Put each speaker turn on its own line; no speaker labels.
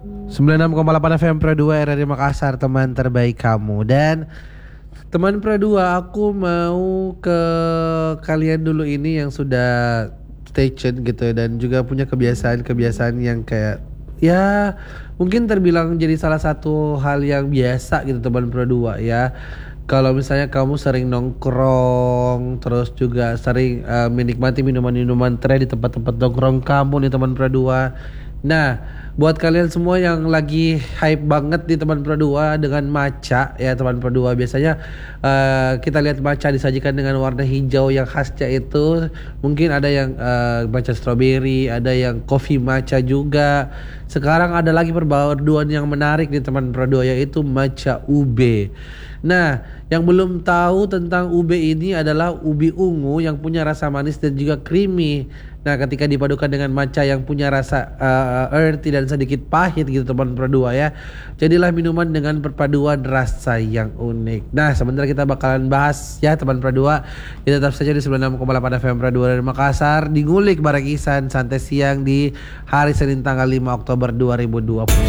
96,8 FM Pro 2 RRI Makassar, teman terbaik kamu. Dan teman Pro 2, aku mau ke kalian dulu ini yang sudah stay tune gitu dan juga punya kebiasaan-kebiasaan yang kayak ya mungkin terbilang jadi salah satu hal yang biasa gitu teman Pro 2 ya. Kalau misalnya kamu sering nongkrong, terus juga sering menikmati minuman-minuman teh di tempat-tempat nongkrong kamu nih teman Pro 2. Nah, buat kalian semua yang lagi hype banget di teman Pro 2 dengan matcha ya teman Pro 2, biasanya kita lihat matcha disajikan dengan warna hijau yang khasnya itu. Mungkin ada yang matcha strawberry, ada yang coffee matcha juga. Sekarang ada lagi perpaduan yang menarik di teman Pro 2 yaitu matcha ube. Nah, yang belum tahu tentang ube ini adalah ubi ungu yang punya rasa manis dan juga creamy. Nah, ketika dipadukan dengan matcha yang punya rasa earthy dan sedikit pahit gitu teman Pro 2 ya. Jadilah minuman dengan perpaduan rasa yang unik. Nah, sebentar kita bakalan bahas ya teman Pro 2. Kita tetap saja di 96,8 FM Pro 2 dari Makassar. Di Ngulik bareng Ihsan santai siang di hari Senin tanggal 5 Oktober 2020.